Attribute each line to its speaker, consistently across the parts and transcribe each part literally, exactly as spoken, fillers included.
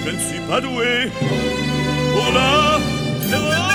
Speaker 1: je ne suis pas doué pour la terreur.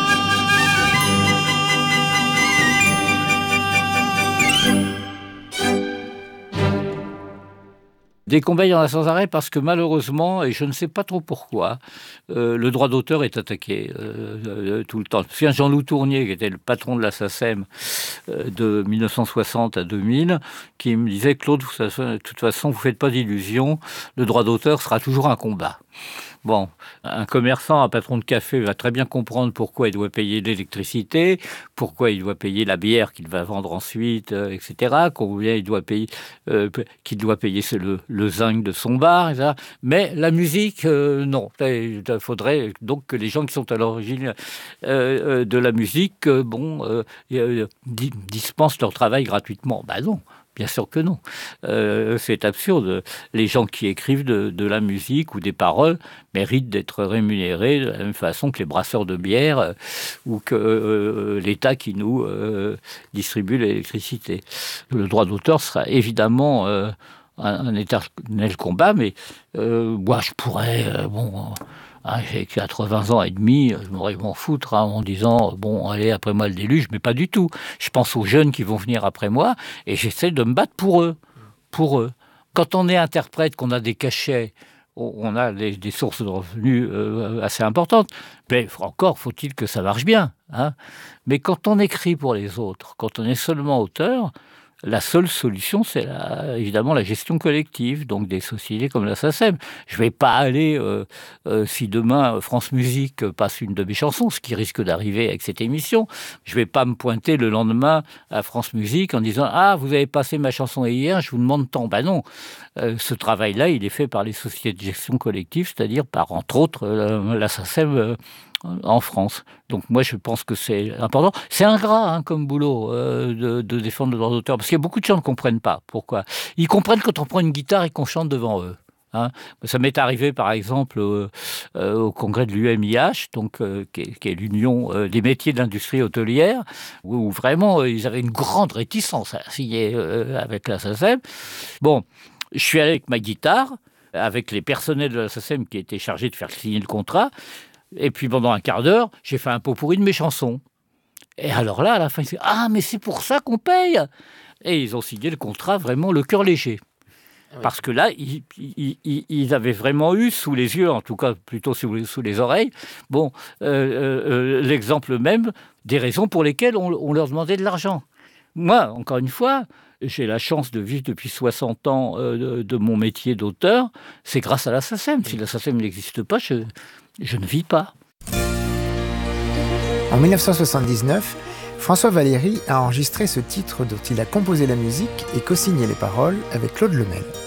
Speaker 2: Des combats, il y en a sans arrêt parce que malheureusement, et je ne sais pas trop pourquoi, euh, le droit d'auteur est attaqué euh, euh, tout le temps. Je me souviens Jean-Loup Tournier, qui était le patron de la SACEM euh, de mille neuf cent soixante à deux mille, qui me disait « Claude, de toute façon, vous ne faites pas d'illusions, le droit d'auteur sera toujours un combat ». Bon, un commerçant, un patron de café va très bien comprendre pourquoi il doit payer l'électricité, pourquoi il doit payer la bière qu'il va vendre ensuite, euh, et cetera. Combien il doit payer, euh, qu'il doit payer le, le zinc de son bar, et cetera. Mais la musique, euh, non. Il faudrait donc que les gens qui sont à l'origine euh, de la musique, euh, bon, euh, euh, dispensent leur travail gratuitement. Ben non. Bien sûr que non. Euh, c'est absurde. Les gens qui écrivent de, de la musique ou des paroles méritent d'être rémunérés de la même façon que les brasseurs de bière euh, ou que euh, l'État qui nous euh, distribue l'électricité. Le droit d'auteur sera évidemment euh, un, un éternel combat, mais euh, moi je pourrais... Euh, bon, Hein, j'ai quatre-vingts ans et demi, je m'aurais m'en foutre hein, en disant « bon, allez, après moi le déluge », mais pas du tout. Je pense aux jeunes qui vont venir après moi et j'essaie de me battre pour eux, pour eux. Quand on est interprète, qu'on a des cachets, on a des, des sources de revenus euh, assez importantes, mais encore faut-il que ça marche bien. Hein. Mais quand on écrit pour les autres, quand on est seulement auteur, la seule solution, c'est la, évidemment la gestion collective, donc des sociétés comme la SACEM. Je ne vais pas aller, euh, euh, si demain France Musique passe une de mes chansons, ce qui risque d'arriver avec cette émission, je ne vais pas me pointer le lendemain à France Musique en disant « Ah, vous avez passé ma chanson hier, je vous demande tant ». Ben non, euh, ce travail-là, il est fait par les sociétés de gestion collective, c'est-à-dire par, entre autres, euh, la SACEM euh, en France. Donc moi, je pense que c'est important. C'est ingrat hein, comme boulot euh, de, de défendre le droit d'auteur, parce qu'il y a beaucoup de gens qui ne comprennent pas. Pourquoi ? Ils comprennent quand on prend une guitare et qu'on chante devant eux. Hein. Ça m'est arrivé, par exemple, euh, euh, au congrès de l'U M I H, donc, euh, qui est, qui est l'Union euh, des métiers de l'industrie hôtelière, où, où vraiment, euh, ils avaient une grande réticence à signer euh, avec la SACEM. Bon, je suis allé avec ma guitare, avec les personnels de la SACEM qui étaient chargés de faire signer le contrat. Et puis, pendant un quart d'heure, j'ai fait un pot pourri de mes chansons. Et alors là, à la fin, ils disent « Ah, mais c'est pour ça qu'on paye !» Et ils ont signé le contrat vraiment le cœur léger. Oui. Parce que là, ils, ils, ils avaient vraiment eu sous les yeux, en tout cas plutôt sous, sous les oreilles, bon, euh, euh, l'exemple même des raisons pour lesquelles on, on leur demandait de l'argent. Moi, encore une fois, j'ai la chance de vivre depuis soixante ans euh, de, de mon métier d'auteur. C'est grâce à la SACEM. Si la SACEM n'existe pas, je... Je ne vis pas.
Speaker 3: En dix-neuf cent soixante-dix-neuf, François Valéry a enregistré ce titre dont il a composé la musique et co-signé les paroles avec Claude Lemel.